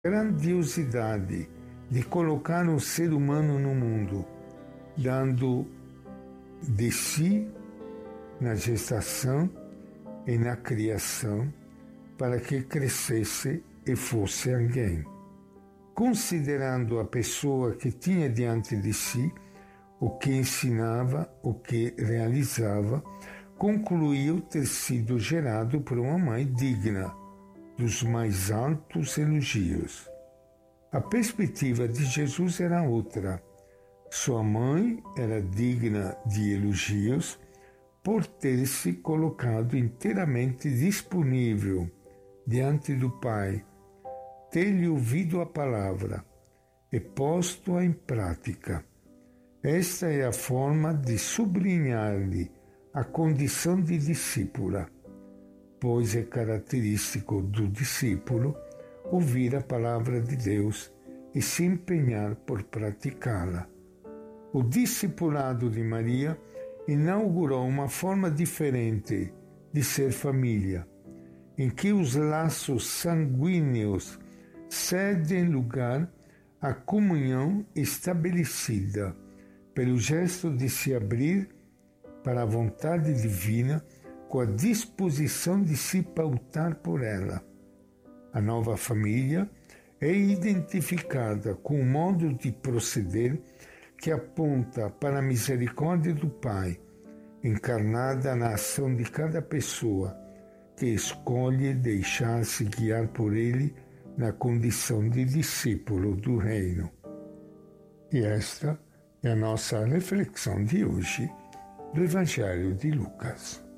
grandiosidade de colocar um ser humano no mundo, dando de si na gestação e na criação para que crescesse e fosse alguém. Considerando a pessoa que tinha diante de si, o que ensinava, o que realizava, concluiu ter sido gerado por uma mãe digna dos mais altos elogios. A perspectiva de Jesus era outra. Sua mãe era digna de elogios por ter se colocado inteiramente disponível diante do Pai, ter-lhe ouvido a palavra e posto-a em prática. Esta é a forma de sublinhar-lhe a condição de discípula, pois é característico do discípulo ouvir a palavra de Deus e se empenhar por praticá-la. O discipulado de Maria inaugurou uma forma diferente de ser família, em que os laços sanguíneos cedem lugar à comunhão estabelecida pelo gesto de se abrir para a vontade divina com a disposição de se pautar por ela. A nova família é identificada com um modo de proceder que aponta para a misericórdia do Pai, encarnada na ação de cada pessoa que escolhe deixar-se guiar por Ele na condição de discípulo do Reino. E esta é a nossa reflexão de hoje do Evangelho de Lucas.